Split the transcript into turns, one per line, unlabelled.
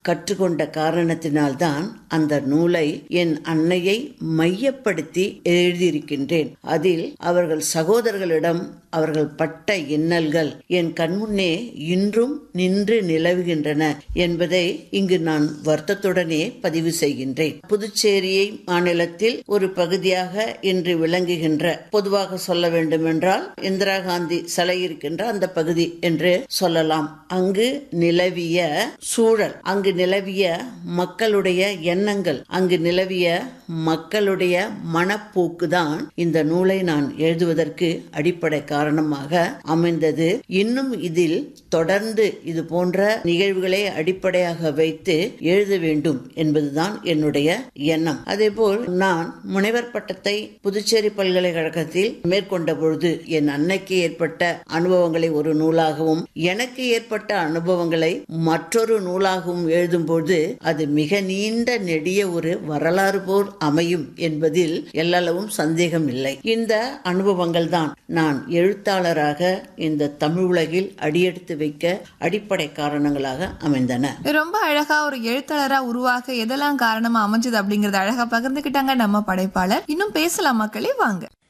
கற்றுக்கொண்ட காரணத்தினால்தான் அந்த நூலை என் அன்னையை மையப்படுத்தி எழுதியிருக்கின்றேன். அதில் அவர்கள் சகோதரர்களிடம் அவர்கள் பட்ட இன்னல்கள் என் கண்முன்னே இன்றும் நின்று நிலவுகின்றன என்பதை இங்கு நான் வருத்தத்துடனே பதிவு செய்கின்றேன். புதுச்சேரியை மாநிலத்தில் ஒரு பகுதியாக இன்று விளங்குகின்ற, பொதுவாக சொல்ல வேண்டுமென்றால் இந்திரா காந்தி சிலை இருக்கின்ற அந்த பகுதி என்று சொல்லலாம். அங்கு நிலவிய சூழல், அங்கு நிலவிய மக்களுடைய எண்ணங்கள், அங்கு நிலவிய மக்களுடைய மனப்போக்குதான் இந்த நூலை நான் எழுதுவதற்கு அடிப்படை காரணமாக அமைந்தது. இன்னும் இதில் தொடர்ந்து இது போன்ற நிகழ்வுகளை அடிப்படையாக வைத்து எழுத வேண்டும் என்பதுதான் என்னுடைய எண்ணம். அதேபோல் நான் முனைவர் பட்டத்தை புதுச்சேரி பல்கலைக்கழகத்தில் மேற்கொண்ட பொழுது என் அன்னைக்கு ஏற்பட்ட அனுபவங்களை ஒரு நூலாகவும் எனக்கு ஏற்பட்ட அனுபவங்களை மற்றொரு நூலாகவும் எழுதும்போது அது மிக நீண்ட நெடிய ஒரு வரலாறு போல் அமையும் என்பதில் எல்லளவும் சந்தேகம் இல்லை. இந்த அனுபவங்கள் தான் நான் எழுத்தாளராக இந்த தமிழ் உலகில் அடியெடுத்து வைக்க அடிப்படை காரணங்களாக அமைந்தன.
ரொம்ப அழகா ஒரு எழுத்தாளரா உருவாக எதெல்லாம் காரணமா அமைஞ்சது அப்படிங்கறத அழகா பகிர்ந்துக்கிட்டாங்க நம்ம படைப்பாளர். இன்னும் பேசலாம் மக்களே, வாங்க.